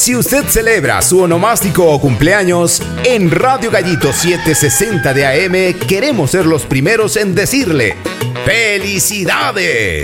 Si usted celebra su onomástico o cumpleaños, en Radio Gallito 760 de AM queremos ser los primeros en decirle ¡felicidades!